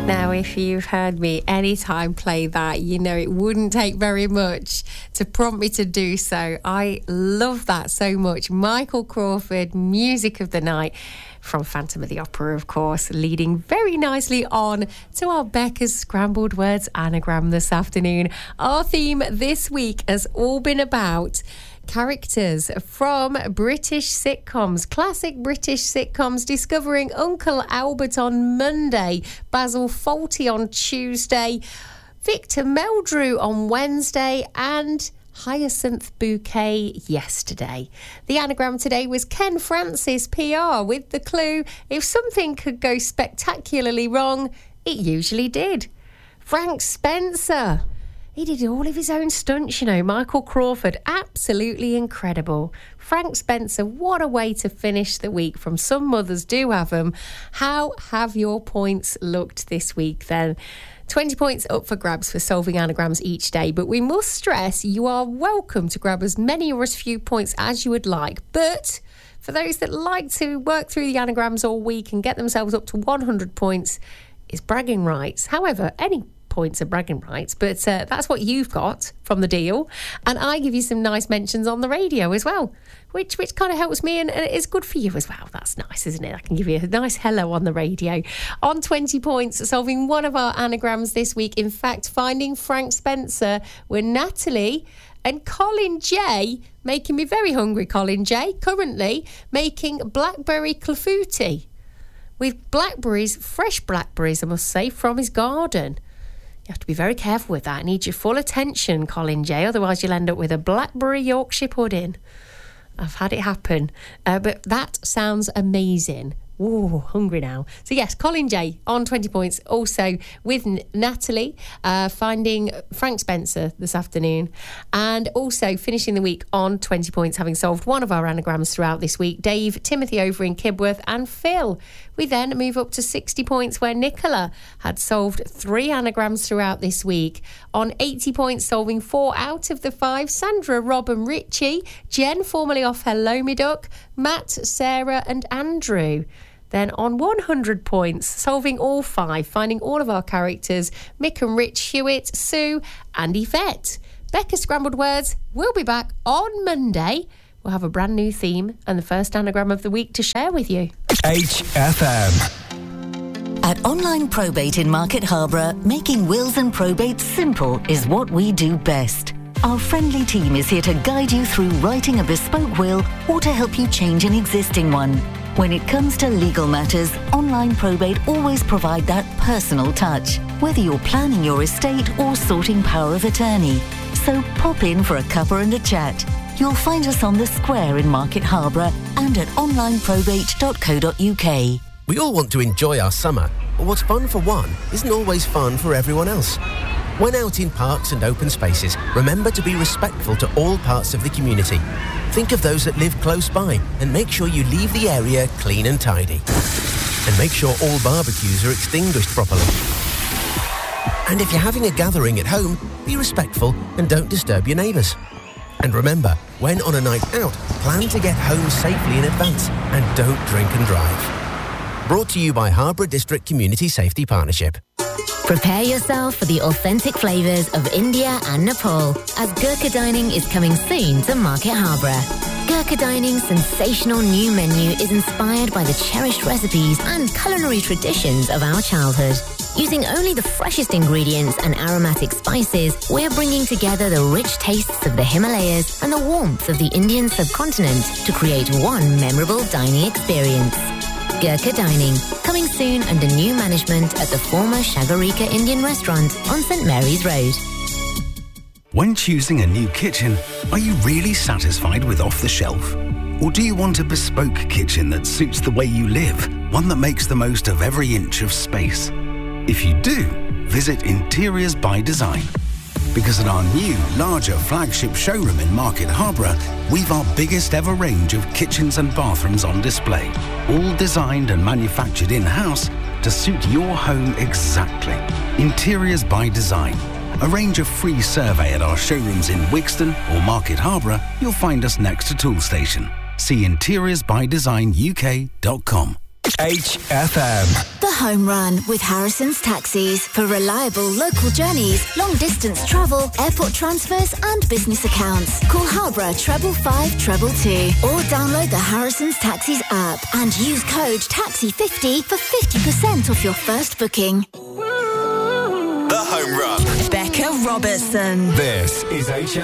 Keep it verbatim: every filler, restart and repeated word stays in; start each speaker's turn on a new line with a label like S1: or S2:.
S1: Now, if you've heard me anytime play that, you know it wouldn't take very much to prompt me to do so. I love that so much. Michael Crawford, Music of the Night, from Phantom of the Opera, of course, leading very nicely on to our Becca's Scrambled Words anagram this afternoon. Our theme this week has all been about characters from British sitcoms, classic British sitcoms, discovering Uncle Albert on Monday, Basil Fawlty on Tuesday, Victor Meldrew on Wednesday, and Hyacinth Bouquet yesterday. The anagram today was Ken Francis P R, with the clue, if something could go spectacularly wrong, it usually did. Frank Spencer. He did all of his own stunts, you know. Michael Crawford, absolutely incredible. Frank Spencer, what a way to finish the week. From Some Mothers Do Have Them. How have your points looked this week then? twenty points up for grabs for solving anagrams each day, but we must stress you are welcome to grab as many or as few points as you would like. But for those that like to work through the anagrams all week and get themselves up to one hundred points, it's bragging rights. However, any points are bragging rights, but uh, that's what you've got from the deal, and I give you some nice mentions on the radio as well, which which kind of helps me, and, and it's good for you as well. That's nice, isn't it? I can give you a nice hello on the radio. On twenty points, solving one of our anagrams this week, in fact finding Frank Spencer, were Natalie and Colin J, making me very hungry. Colin J currently making blackberry clafouti with blackberries, fresh blackberries I must say, from his garden. You have to be very careful with that. I need your full attention, Colin J, otherwise you'll end up with a blackberry Yorkshire pudding. I've had it happen. Uh, but that sounds amazing. Ooh, hungry now. So yes, Colin J on twenty points. Also with N- Natalie, uh, finding Frank Spencer this afternoon. And also finishing the week on twenty points, having solved one of our anagrams throughout this week, Dave, Timothy over in Kibworth, and Phil. We then move up to sixty points, where Nicola had solved three anagrams throughout this week. On eighty points, solving four out of the five, Sandra, Rob and Richie, Jen, formerly off Hello Me Duck, Matt, Sarah and Andrew. Then on one hundred points, solving all five, finding all of our characters, Mick and Rich Hewitt, Sue and Yvette. Becca's Scrambled Words will be back on Monday. We'll have a brand new theme and the first anagram of the week to share with you.
S2: H F M.
S3: At Online Probate in Market Harborough, making wills and probate simple is what we do best. Our friendly team is here to guide you through writing a bespoke will or to help you change an existing one. When it comes to legal matters, Online Probate always provide that personal touch, whether you're planning your estate or sorting power of attorney. So pop in for a cuppa and a chat. You'll find us on the square in Market Harborough and at online probate dot co dot uk.
S4: We all want to enjoy our summer, but what's fun for one isn't always fun for everyone else. When out in parks and open spaces, remember to be respectful to all parts of the community. Think of those that live close by and make sure you leave the area clean and tidy. And make sure all barbecues are extinguished properly. And if you're having a gathering at home, be respectful and don't disturb your neighbours. And remember, when on a night out, plan to get home safely in advance and don't drink and drive. Brought to you by Harborough District Community Safety Partnership.
S5: Prepare yourself for the authentic flavours of India and Nepal, as Gurkha Dining is coming soon to Market Harborough. Gurkha Dining's sensational new menu is inspired by the cherished recipes and culinary traditions of our childhood. Using only the freshest ingredients and aromatic spices, we're bringing together the rich tastes of the Himalayas and the warmth of the Indian subcontinent to create one memorable dining experience. Gurkha Dining, coming soon under new management at the former Shagarika Indian restaurant on St Mary's Road.
S2: When choosing a new kitchen, are you really satisfied with off the shelf? Or do you want a bespoke kitchen that suits the way you live, one that makes the most of every inch of space? If you do, visit Interiors by Design. Because at our new, larger flagship showroom in Market Harborough, we've our biggest ever range of kitchens and bathrooms on display, all designed and manufactured in-house to suit your home exactly. Interiors by Design. A range of free survey at our showrooms in Wixton or Market Harborough. You'll find us next to Tool Station. See interiors by design U K dot com.
S6: H F M.
S7: The Home Run with Harrison's Taxis for reliable local journeys, long distance travel, airport transfers and business accounts. Call Harborough treble five treble two or download the Harrison's Taxis app and use code taxi fifty for fifty percent off your first booking.
S6: The Home Run.
S7: Becca Robertson.
S6: This is H F M.